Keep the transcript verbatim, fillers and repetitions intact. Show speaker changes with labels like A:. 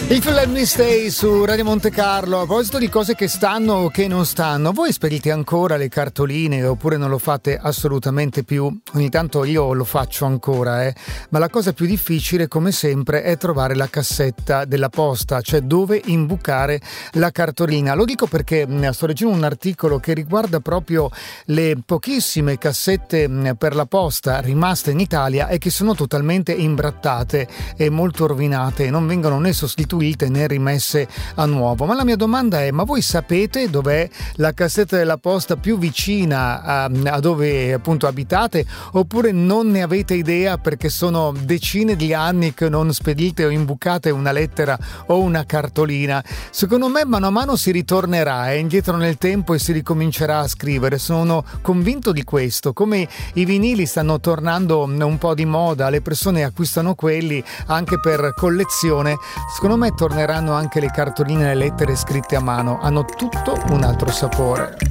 A: Il Let Me Stay su Radio Monte Carlo. A proposito di cose che stanno o che non stanno, voi spedite ancora le cartoline oppure non lo fate assolutamente più? Ogni tanto io lo faccio ancora, eh. Ma la cosa più difficile, come sempre, è trovare la cassetta della posta, cioè dove imbucare la cartolina. Lo dico perché mh, sto leggendo un articolo che riguarda proprio le pochissime cassette mh, per la posta rimaste in Italia e che sono totalmente imbrattate e molto rovinate, non vengono né sostituite né rimesse a nuovo. Ma la mia domanda è: ma voi sapete dov'è la cassetta della posta più vicina a, a dove appunto abitate, oppure non ne avete idea perché sono decine di anni che non spedite o imbucate una lettera o una cartolina? Secondo me mano a mano si ritornerà eh, indietro nel tempo e si ricomincerà a scrivere, sono convinto di questo. Come i vinili stanno tornando un po' di moda, le persone acquistano quelli anche per collezione, secondo me torneranno anche le cartoline e le lettere scritte a mano, hanno tutto un altro sapore.